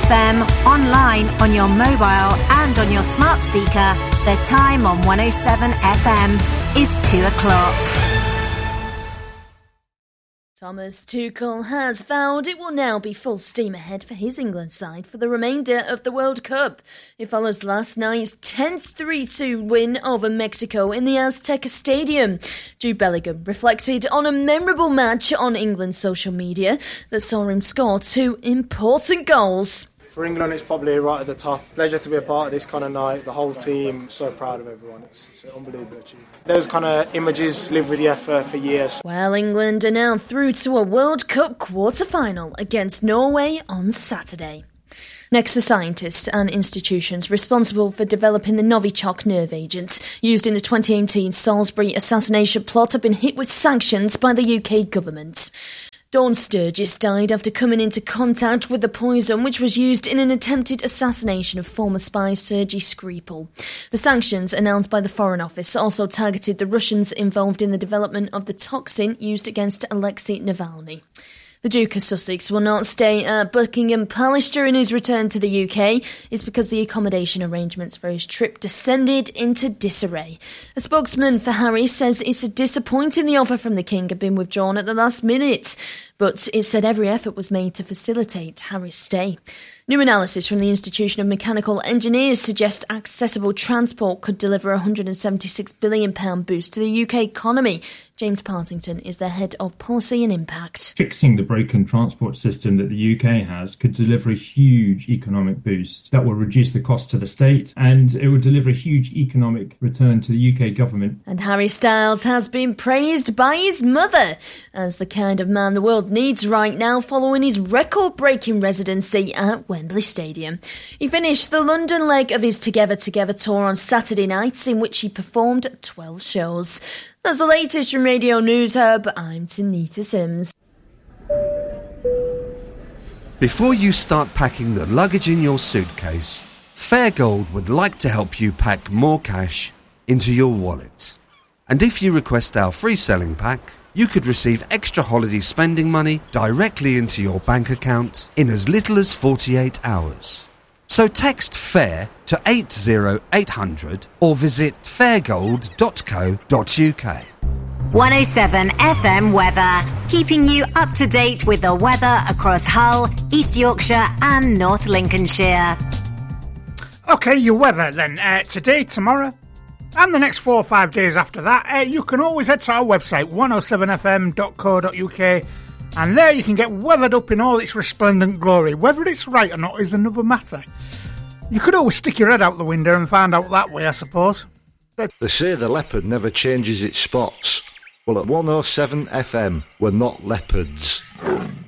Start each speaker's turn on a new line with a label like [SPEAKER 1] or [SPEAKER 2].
[SPEAKER 1] FM, online, on your mobile and on your smart speaker. The time on 107 FM is 2 o'clock.
[SPEAKER 2] Thomas Tuchel has vowed it will now be full steam ahead for his England side for the remainder of the World Cup. It follows last night's tense 3-2 win over Mexico in the Azteca Stadium. Jude Bellingham reflected on a memorable match on England's social media that saw him score 2 important goals.
[SPEAKER 3] For England, it's probably right at the top. Pleasure to be a part of this kind of night. The whole team, so proud of everyone. It's an unbelievable achievement. Those kind of images live with you for years.
[SPEAKER 2] Well, England are now through to a World Cup quarter-final against Norway on Saturday. Next, the scientists and institutions responsible for developing the Novichok nerve agent used in the 2018 Salisbury assassination plot have been hit with sanctions by the UK government. Dawn Sturgis died after coming into contact with the poison which was used in an attempted assassination of former spy Sergei Skripal. The sanctions announced by the Foreign Office also targeted the Russians involved in the development of the toxin used against Alexei Navalny. The Duke of Sussex will not stay at Buckingham Palace during his return to the UK. It's because the accommodation arrangements for his trip descended into disarray. A spokesman for Harry says it's disappointing the offer from the King had been withdrawn at the last minute, but it said every effort was made to facilitate Harry's stay. New analysis from the Institution of Mechanical Engineers suggests accessible transport could deliver a £176 billion boost to the UK economy. James Partington is the head of policy and impact.
[SPEAKER 4] Fixing the broken transport system that the UK has could deliver a huge economic boost that will reduce the cost to the state, and it will deliver a huge economic return to the UK government.
[SPEAKER 2] And Harry Styles has been praised by his mother as the kind of man the world needs right now following his record-breaking residency at Wembley Stadium. He finished the London leg of his Together Together tour on Saturday night, in which he performed 12 shows. That's the latest from Radio News Hub. I'm Tanita Sims.
[SPEAKER 5] Before you start packing the luggage in your suitcase, Fairgold would like to help you pack more cash into your wallet. And if you request our free selling pack, you could receive extra holiday spending money directly into your bank account in as little as 48 hours. So text FAIR to 80800 or visit fairgold.co.uk.
[SPEAKER 1] 107 FM weather, keeping you up to date with the weather across Hull, East Yorkshire and North Lincolnshire.
[SPEAKER 6] OK, your weather then. Today, tomorrow and the next 4 or 5 days after that, you can always head to our website 107fm.co.uk, and there you can get weathered up in all its resplendent glory. Whether it's right or not is another matter. You could always stick your head out the window and find out that way, I suppose.
[SPEAKER 7] They say the leopard never changes its spots. Well, at 107 FM, we're not leopards.